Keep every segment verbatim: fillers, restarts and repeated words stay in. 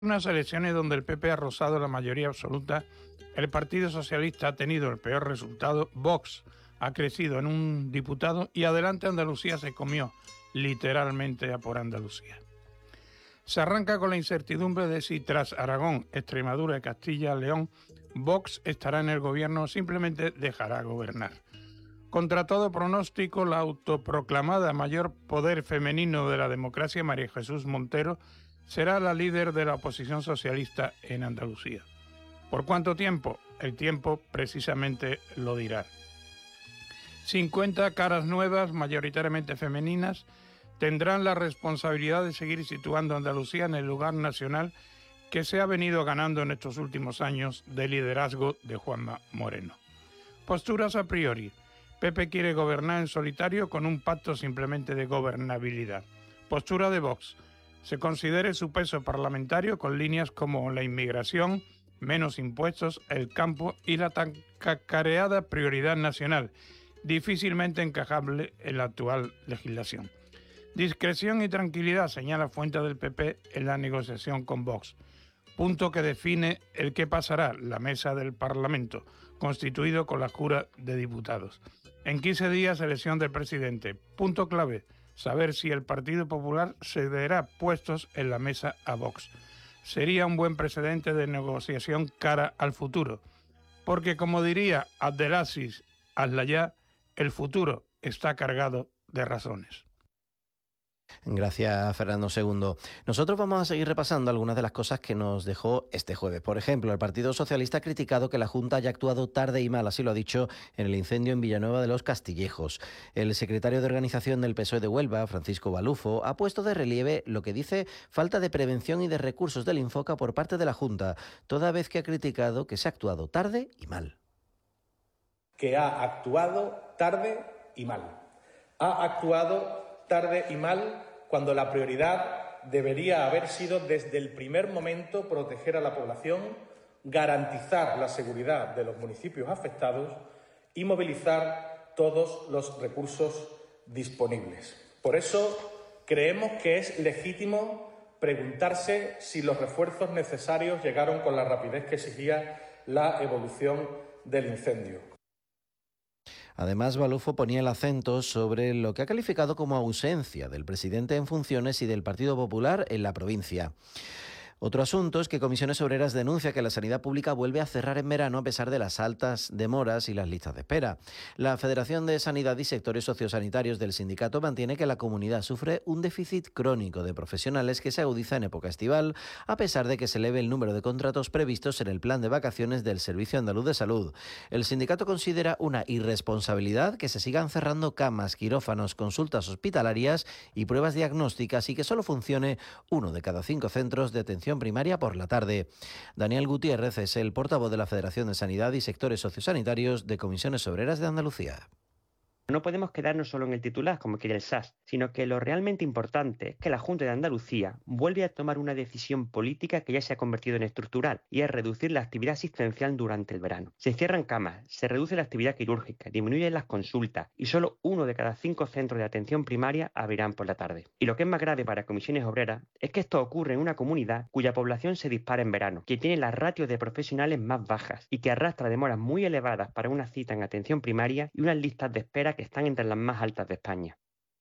Unas elecciones donde el P P ha rozado la mayoría absoluta, el Partido Socialista ha tenido el peor resultado, Vox ha crecido en un diputado y Adelante Andalucía se comió literalmente a por Andalucía. Se arranca con la incertidumbre de si tras Aragón, Extremadura y Castilla-León, Vox estará en el gobierno o simplemente dejará gobernar. Contra todo pronóstico, la autoproclamada mayor poder femenino de la democracia, María Jesús Montero, será la líder de la oposición socialista en Andalucía. ¿Por cuánto tiempo? El tiempo precisamente lo dirá. cincuenta caras nuevas, mayoritariamente femeninas, tendrán la responsabilidad de seguir situando a Andalucía en el lugar nacional que se ha venido ganando en estos últimos años de liderazgo de Juanma Moreno. Posturas a priori. P P quiere gobernar en solitario con un pacto simplemente de gobernabilidad. Postura de Vox. Se considere su peso parlamentario con líneas como la inmigración, menos impuestos, el campo y la tan cacareada prioridad nacional, difícilmente encajable en la actual legislación. Discreción y tranquilidad, señala fuente del P P en la negociación con Vox. Punto que define el que pasará la mesa del Parlamento, constituido con la jura de diputados. En quince días, elección del presidente. Punto clave, saber si el Partido Popular cederá puestos en la mesa a Vox. Sería un buen precedente de negociación cara al futuro, porque como diría Abdelaziz Al-Layá, el futuro está cargado de razones. Gracias, Fernando segundo. Nosotros vamos a seguir repasando algunas de las cosas que nos dejó este jueves. Por ejemplo, el Partido Socialista ha criticado que la Junta haya actuado tarde y mal, así lo ha dicho en el incendio en Villanueva de los Castillejos. El secretario de Organización del P S O E de Huelva, Francisco Balufo, ha puesto de relieve lo que dice falta de prevención y de recursos del Infoca por parte de la Junta, toda vez que ha criticado que se ha actuado tarde y mal. Que ha actuado tarde y mal. Ha actuado tarde y mal cuando la prioridad debería haber sido desde el primer momento proteger a la población, garantizar la seguridad de los municipios afectados y movilizar todos los recursos disponibles. Por eso creemos que es legítimo preguntarse si los refuerzos necesarios llegaron con la rapidez que exigía la evolución del incendio. Además, Balufo ponía el acento sobre lo que ha calificado como ausencia del presidente en funciones y del Partido Popular en la provincia. Otro asunto es que Comisiones Obreras denuncia que la sanidad pública vuelve a cerrar en verano a pesar de las altas demoras y las listas de espera. La Federación de Sanidad y Sectores Sociosanitarios del sindicato mantiene que la comunidad sufre un déficit crónico de profesionales que se agudiza en época estival, a pesar de que se eleve el número de contratos previstos en el plan de vacaciones del Servicio Andaluz de Salud. El sindicato considera una irresponsabilidad que se sigan cerrando camas, quirófanos, consultas hospitalarias y pruebas diagnósticas y que solo funcione uno de cada cinco centros de atención primaria por la tarde. Daniel Gutiérrez es el portavoz de la Federación de Sanidad y Sectores Sociosanitarios de Comisiones Obreras de Andalucía. No podemos quedarnos solo en el titular, como quiere el S A S, sino que lo realmente importante es que la Junta de Andalucía vuelve a tomar una decisión política que ya se ha convertido en estructural, y es reducir la actividad asistencial durante el verano. Se cierran camas, se reduce la actividad quirúrgica, disminuyen las consultas, y solo uno de cada cinco centros de atención primaria abrirán por la tarde. Y lo que es más grave para Comisiones Obreras es que esto ocurre en una comunidad cuya población se dispara en verano, que tiene las ratios de profesionales más bajas y que arrastra demoras muy elevadas para una cita en atención primaria y unas listas de espera que están entre las más altas de España.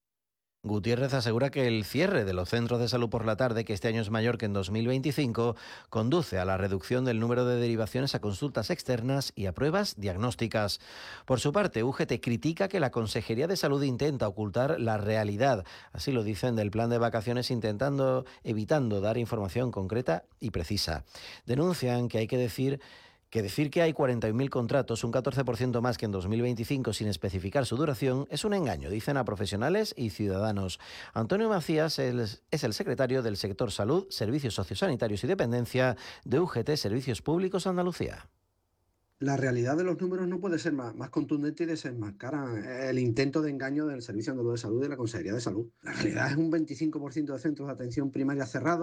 Gutiérrez asegura que el cierre de los centros de salud por la tarde, que este año es mayor que en dos mil veinticinco, conduce a la reducción del número de derivaciones a consultas externas y a pruebas diagnósticas. Por su parte, U G T critica que la Consejería de Salud intenta ocultar la realidad, así lo dicen del plan de vacaciones, intentando, evitando dar información concreta y precisa. Denuncian que hay que decir que decir que hay cuarenta y un mil contratos, un catorce por ciento más que en dos mil veinticinco, sin especificar su duración, es un engaño, dicen a profesionales y ciudadanos. Antonio Macías es el secretario del sector Salud, Servicios Sociosanitarios y Dependencia de U G T Servicios Públicos Andalucía. La realidad de los números no puede ser más, más contundente y desenmascara el intento de engaño del Servicio Andaluz de Salud y de la Consejería de Salud. La realidad es un veinticinco por ciento de centros de atención primaria cerrados,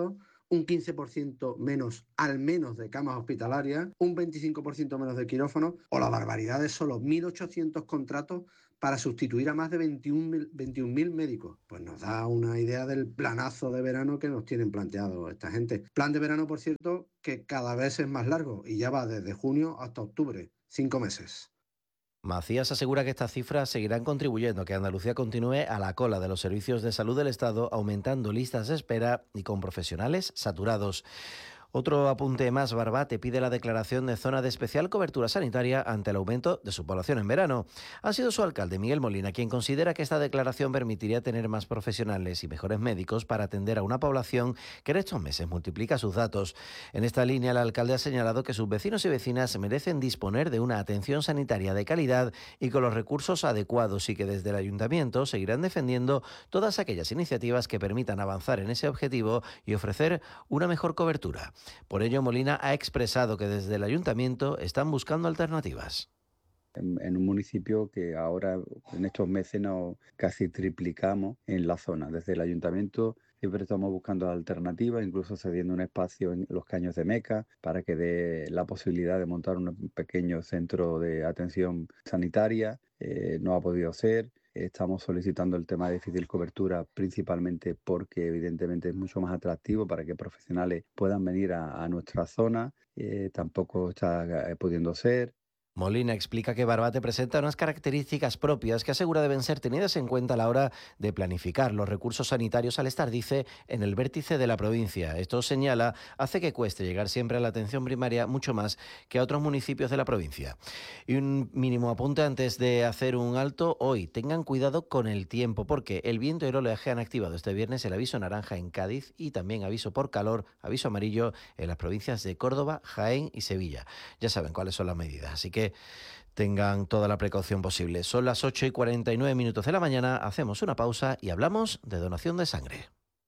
un quince por ciento menos al menos de camas hospitalarias, un veinticinco por ciento menos de quirófanos, o la barbaridad de solo mil ochocientos contratos para sustituir a más de veintiún mil médicos. Pues nos da una idea del planazo de verano que nos tienen planteado esta gente. Plan de verano, por cierto, que cada vez es más largo y ya va desde junio hasta octubre, cinco meses. Macías asegura que estas cifras seguirán contribuyendo a que Andalucía continúe a la cola de los servicios de salud del Estado, aumentando listas de espera y con profesionales saturados. Otro apunte más, Barbate pide la declaración de zona de especial cobertura sanitaria ante el aumento de su población en verano. Ha sido su alcalde, Miguel Molina, quien considera que esta declaración permitiría tener más profesionales y mejores médicos para atender a una población que en estos meses multiplica sus datos. En esta línea, el alcalde ha señalado que sus vecinos y vecinas merecen disponer de una atención sanitaria de calidad y con los recursos adecuados, y que desde el ayuntamiento seguirán defendiendo todas aquellas iniciativas que permitan avanzar en ese objetivo y ofrecer una mejor cobertura. Por ello, Molina ha expresado que desde el ayuntamiento están buscando alternativas. En, en un municipio que ahora, en estos meses, nos casi triplicamos en la zona. Desde el ayuntamiento siempre estamos buscando alternativas, incluso cediendo un espacio en los Caños de Meca para que dé la posibilidad de montar un pequeño centro de atención sanitaria. Eh, no ha podido ser. Estamos solicitando el tema de difícil cobertura principalmente porque evidentemente es mucho más atractivo para que profesionales puedan venir a, a nuestra zona. Eh, tampoco está eh, pudiendo ser. Molina explica que Barbate presenta unas características propias que asegura deben ser tenidas en cuenta a la hora de planificar los recursos sanitarios al estar, dice, en el vértice de la provincia. Esto, señala, hace que cueste llegar siempre a la atención primaria mucho más que a otros municipios de la provincia. Y un mínimo apunte antes de hacer un alto hoy. Tengan cuidado con el tiempo porque el viento y el oleaje han activado este viernes el aviso naranja en Cádiz y también aviso por calor, aviso amarillo en las provincias de Córdoba, Jaén y Sevilla. Ya saben cuáles son las medidas, así que tengan toda la precaución posible. Son las ocho y cuarenta y nueve minutos de la mañana, hacemos una pausa y hablamos de donación de sangre.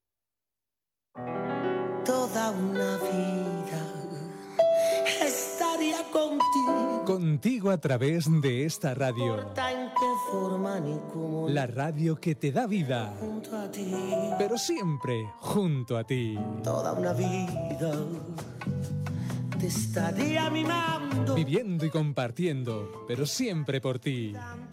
Toda una vida estaría contigo. Contigo a través de esta radio. En qué forma ni cómo. La radio que te da vida. Junto a ti. Pero siempre junto a ti. Toda una vida te estaría mimando. Viviendo y compartiendo, pero siempre por ti.